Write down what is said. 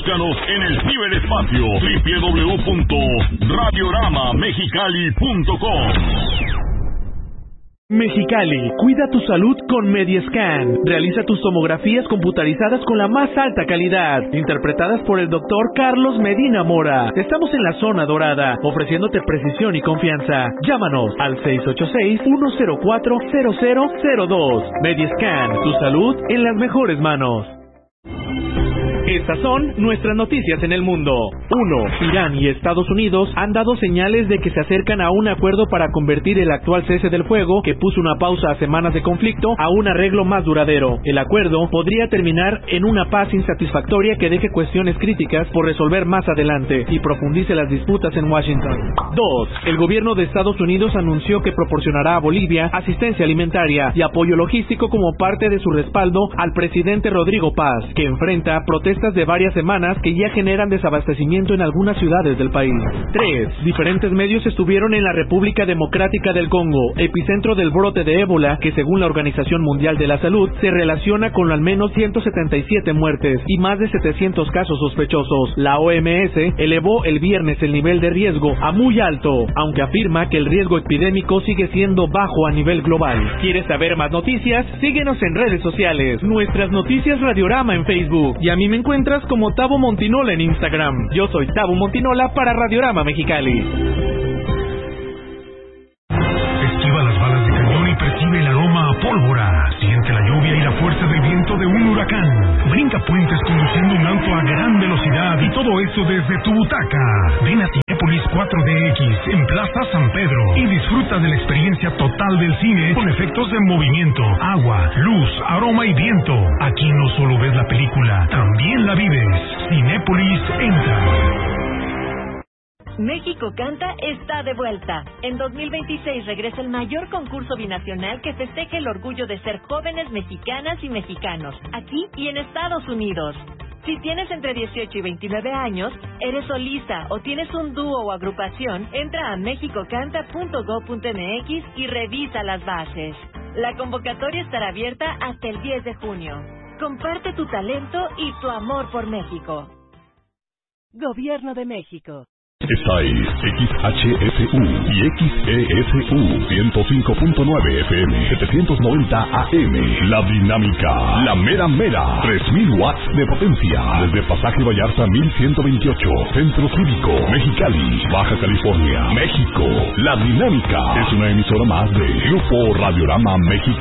Búscanos en el ciberespacio www.radioramamexicali.com. Mexicali, cuida tu salud con Mediascan. Realiza tus tomografías computarizadas con la más alta calidad, interpretadas por el doctor Carlos Medina Mora. Estamos en la zona dorada, ofreciéndote precisión y confianza. Llámanos al 686-104-0002. Mediascan, tu salud en las mejores manos. Estas son nuestras noticias en el mundo. 1. Irán y Estados Unidos han dado señales de que se acercan a un acuerdo para convertir el actual cese del fuego, que puso una pausa a semanas de conflicto, a un arreglo más duradero. El acuerdo podría terminar en una paz insatisfactoria que deje cuestiones críticas por resolver más adelante y profundice las disputas en Washington. 2. El gobierno de Estados Unidos anunció que proporcionará a Bolivia asistencia alimentaria y apoyo logístico como parte de su respaldo al presidente Rodrigo Paz, que enfrenta protestas de varias semanas que ya generan desabastecimiento en algunas ciudades del país. 3. Diferentes medios estuvieron en la República Democrática del Congo, epicentro del brote de ébola, que según la Organización Mundial de la Salud se relaciona con al menos 177 muertes y más de 700 casos sospechosos. La OMS elevó el viernes el nivel de riesgo a muy alto, aunque afirma que el riesgo epidémico sigue siendo bajo a nivel global. ¿Quieres saber más noticias? Síguenos en redes sociales. Nuestras noticias Radiorama en Facebook, y a mí me encuentras como Tavo Montinola en Instagram. Yo soy Tavo Montinola para Radiorama Mexicali. Esquiva las balas de cañón y percibe el aroma a pólvora. Siente la lluvia y la fuerza del viento de un huracán. Brinca puentes conduciendo un auto a gran velocidad, y todo eso desde tu butaca. Ven a Cinépolis 4DX en Plaza San Pedro y disfruta de la experiencia total del cine con efectos de movimiento, agua, luz, aroma y viento. Aquí no solo ves la película, también la vives. Cinépolis entra. México Canta está de vuelta. En 2026 regresa el mayor concurso binacional que festeja el orgullo de ser jóvenes mexicanas y mexicanos, aquí y en Estados Unidos. Si tienes entre 18 y 29 años, eres solista o tienes un dúo o agrupación, entra a mexicocanta.go.mx y revisa las bases. La convocatoria estará abierta hasta el 10 de junio. Comparte tu talento y tu amor por México. Gobierno de México. Estáis XHSU y XESU 105.9 FM 790 AM. La dinámica, la mera mera, 3000 watts de potencia. Desde Pasaje Vallarta 1128, Centro Cívico, Mexicali, Baja California, México. La dinámica es una emisora más de Grupo Radiorama Mexicali.